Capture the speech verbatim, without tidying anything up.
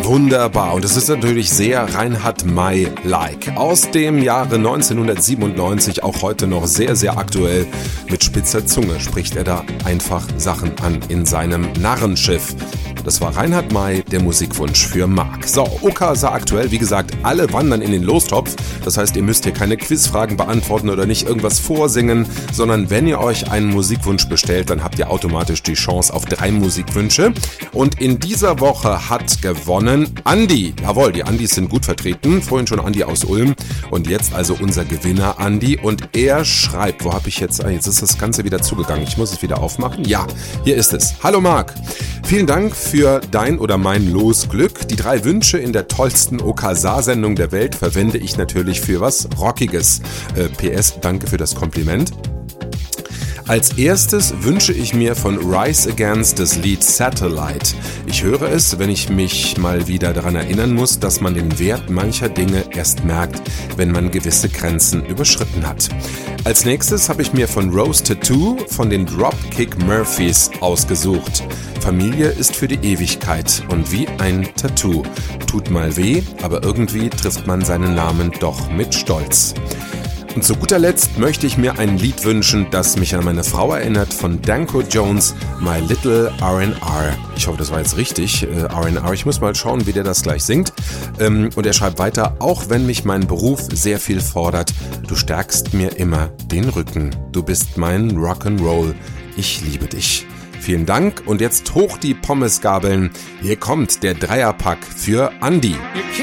Wunderbar. Und es ist natürlich sehr Reinhard May-like. Aus dem Jahre neunzehnhundertsiebenundneunzig, auch heute noch sehr, sehr aktuell. Mit spitzer Zunge spricht er da einfach Sachen an in seinem Narrenschiff. Das war Reinhard May, der Musikwunsch für Marc. So, Okasa aktuell, wie gesagt, alle wandern in den Lostopf. Das heißt, ihr müsst hier keine Quizfragen beantworten oder nicht irgendwas vorsingen, sondern wenn ihr euch einen Musikwunsch bestellt, dann habt ihr automatisch die Chance auf drei Musikwünsche. Und in dieser Woche hat gewonnen Andi. Jawohl, die Andis sind gut vertreten. Vorhin schon Andi aus Ulm und jetzt also unser Gewinner Andi. Und er schreibt, wo habe ich jetzt, jetzt ist das Ganze wieder zugegangen. Ich muss es wieder aufmachen. Ja, hier ist es. Hallo Marc, vielen Dank für dein oder mein Losglück. Die drei Wünsche in der tollsten Okasa-Sendung der Welt verwende ich natürlich für was Rockiges. Äh, P S, danke für das Kompliment. Als erstes wünsche ich mir von Rise Against das Lied Satellite. Ich höre es, wenn ich mich mal wieder daran erinnern muss, dass man den Wert mancher Dinge erst merkt, wenn man gewisse Grenzen überschritten hat. Als nächstes habe ich mir von Rose Tattoo von den Dropkick Murphys ausgesucht. Familie ist für die Ewigkeit und wie ein Tattoo. Tut mal weh, aber irgendwie trifft man seinen Namen doch mit Stolz. Und zu guter Letzt möchte ich mir ein Lied wünschen, das mich an meine Frau erinnert, von Danko Jones, My Little R and R. Ich hoffe, das war jetzt richtig, äh, R and R. Ich muss mal schauen, wie der das gleich singt. Ähm, und er schreibt weiter, auch wenn mich mein Beruf sehr viel fordert, du stärkst mir immer den Rücken. Du bist mein Rock'n'Roll. Ich liebe dich. Vielen Dank und jetzt hoch die Pommesgabeln. Hier kommt der Dreierpack für Andi.